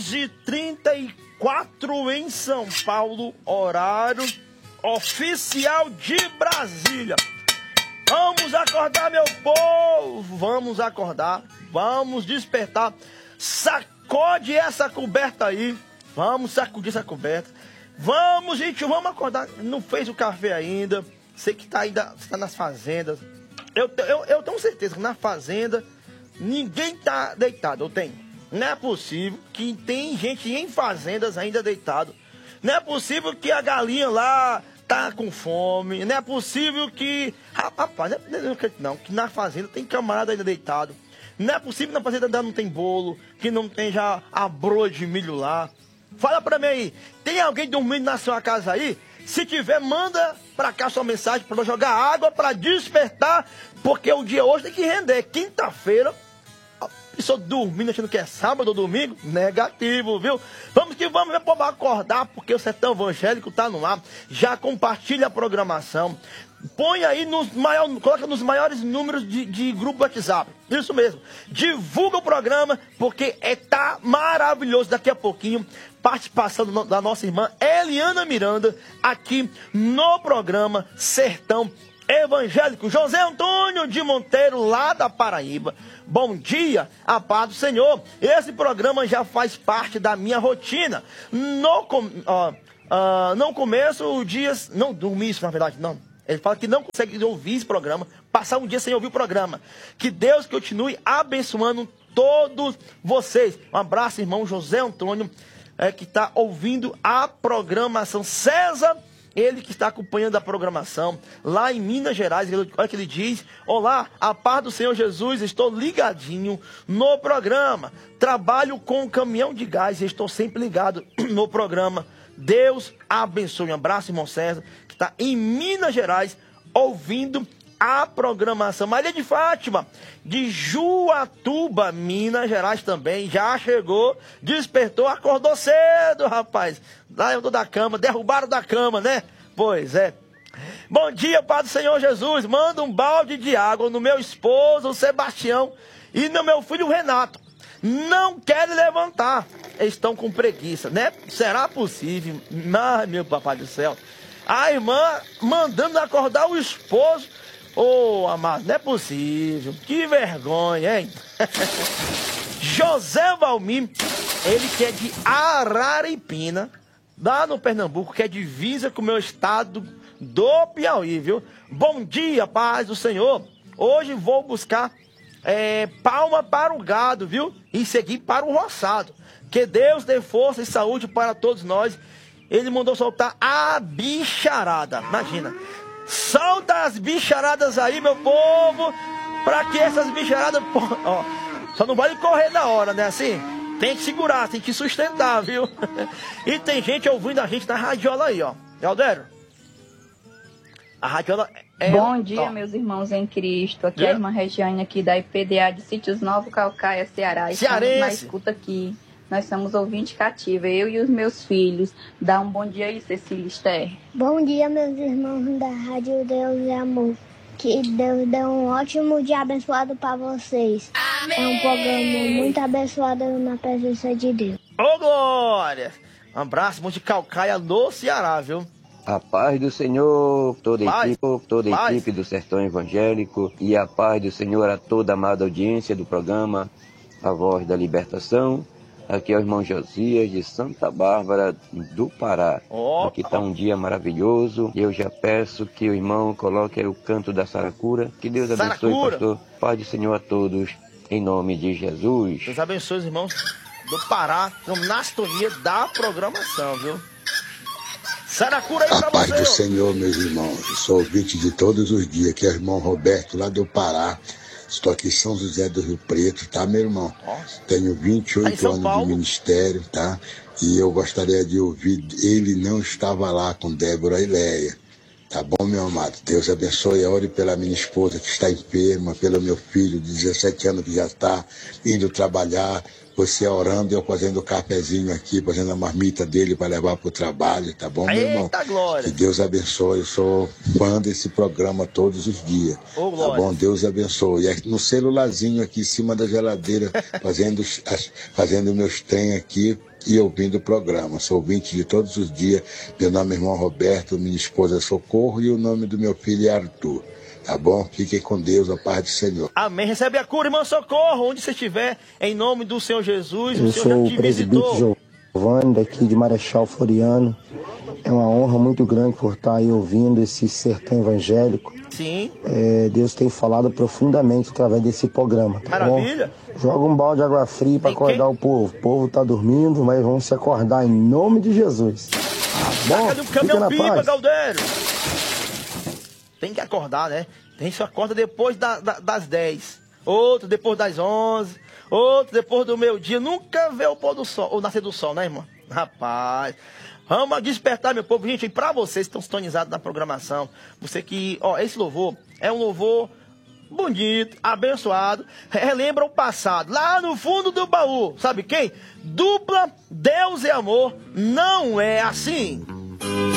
6h34 em São Paulo, horário oficial de Brasília. Vamos acordar, meu povo, vamos acordar, vamos despertar. Sacode essa coberta aí, vamos sacudir essa coberta. Vamos, gente, vamos acordar. Não fez o café ainda, sei que ainda está nas fazendas. Eu tenho certeza que na fazenda ninguém tá deitado, eu tenho. Não é possível que tem gente em fazendas ainda deitado. Não é possível que a galinha lá tá com fome. Não é possível que... Rapaz, não acredito não, que na fazenda tem camarada ainda deitado. Não é possível que na fazenda ainda não tem bolo, que não tem já a broa de milho lá. Fala pra mim aí, tem alguém dormindo na sua casa aí? Se tiver, manda pra cá sua mensagem pra eu jogar água pra despertar, porque o dia hoje tem que render. Quinta-feira, a pessoa dormindo achando que é sábado ou domingo, negativo, viu? Vamos que vamos, meu povo, acordar, porque o Sertão Evangélico tá no ar. Já compartilha a programação. Põe aí coloca nos maiores números de grupo WhatsApp. Isso mesmo. Divulga o programa, porque tá maravilhoso. Daqui a pouquinho, participação da nossa irmã Eliana Miranda, aqui no programa Sertão Evangélico. José Antônio de Monteiro, lá da Paraíba. Bom dia, a paz do Senhor. Esse programa já faz parte da minha rotina. Não começo dias... Não dormi isso, na verdade, não. Ele fala que não consegue ouvir esse programa, passar um dia sem ouvir o programa. Que Deus continue abençoando todos vocês. Um abraço, irmão José Antônio, que está ouvindo a programação. César, ele que está acompanhando a programação lá em Minas Gerais. Olha que ele diz: olá, a paz do Senhor Jesus, estou ligadinho no programa. Trabalho com um caminhão de gás e estou sempre ligado no programa. Deus abençoe. Um abraço, irmão César, que está em Minas Gerais, ouvindo a programação. Maria de Fátima, de Juatuba, Minas Gerais também, já chegou, despertou, acordou cedo, rapaz. Levantou da cama, derrubaram da cama, né? Pois é. Bom dia, Pai do Senhor Jesus. Manda um balde de água no meu esposo, o Sebastião, e no meu filho, o Renato. Não querem levantar, estão com preguiça, né? Será possível? Ai, meu papai do céu. A irmã mandando acordar o esposo. Ô, amado, não é possível. Que vergonha, hein? José Valmir, ele que é de Araripina, lá no Pernambuco, que é divisa com o meu estado do Piauí, viu? Bom dia, paz do Senhor. Hoje vou buscar palma para o gado, viu? E seguir para o roçado. Que Deus dê força e saúde para todos nós. Ele mandou soltar a bicharada. Imagina. Solta as bicharadas aí, meu povo. Para que essas bicharadas... Ó, só não vale correr na hora, né? Assim, tem que segurar, tem que sustentar, viu? E tem gente ouvindo a gente na radiola aí, ó. Galdério, a radiola... Bom dia, meus irmãos em Cristo. Aqui é a irmã Regiane, aqui da IPDA de Sítios Novo Calcaia, Ceará. Estamos na escuta aqui. Nós somos ouvintes cativos, eu e os meus filhos. Dá um bom dia aí, Cecília Esther. Bom dia, meus irmãos da Rádio Deus e Amor. Que Deus dê um ótimo dia abençoado para vocês. Amém. É um programa muito abençoado na presença de Deus. Ô, glória! Um abraço, de Calcaia, no Ceará, viu? A paz do Senhor, toda a equipe do Sertão Evangélico, e a paz do Senhor a toda a amada audiência do programa A Voz da Libertação. Aqui é o irmão Josias de Santa Bárbara do Pará. Aqui está um dia maravilhoso e eu já peço que o irmão coloque aí o canto da Saracura. Que Deus abençoe, pastor. Paz do Senhor a todos, em nome de Jesus. Deus abençoe os irmãos do Pará, na sintonia da programação, viu? Saracura aí pra você. Paz do Senhor, meus irmãos. Eu sou ouvinte de todos os dias. Aqui é o irmão Roberto, lá do Pará. Estou aqui em São José do Rio Preto, tá, meu irmão? Nossa. Tenho 28 anos de ministério, tá? E eu gostaria de ouvir Ele Não Estava Lá, com Débora e Leia. Tá bom, meu amado? Deus abençoe. Ore pela minha esposa que está enferma, pelo meu filho de 17 anos que já está indo trabalhar, Você orando e eu fazendo o cafezinho aqui, fazendo a marmita dele para levar para o trabalho, tá bom, meu irmão? Eita, glória! Que Deus abençoe. Eu sou fã desse programa todos os dias. Ô, tá bom? Deus abençoe. E no celularzinho aqui em cima da geladeira, fazendo meus trem aqui e ouvindo o programa. Sou ouvinte de todos os dias. Meu nome é irmão Roberto, minha esposa é Socorro e o nome do meu filho é Arthur. Tá bom? Fiquem com Deus, a paz do Senhor. Amém. Recebe a cura, irmão Socorro, onde você estiver, em nome do Senhor Jesus. Eu sou o presbítero Giovanni, daqui de Marechal Floriano. É uma honra muito grande por estar aí ouvindo esse sertão evangélico. Sim. Deus tem falado profundamente através desse programa. Tá Maravilha. Bom? Joga um balde de água fria para acordar o povo. O povo tá dormindo, mas vamos se acordar em nome de Jesus. Bom, do caminhão pipa, Galdério. Tem que acordar, né? Tem que acorda depois das 10. Outro depois das 11. Outro depois do meio-dia. Nunca vê o pôr do sol, o nascer do sol, né, irmão? Rapaz. Vamos despertar, meu povo. Gente, e pra vocês que estão sintonizados na programação, você que, esse louvor é um louvor bonito, abençoado, relembra o passado, lá no fundo do baú. Sabe quem? Dupla Deus e Amor. Não é assim.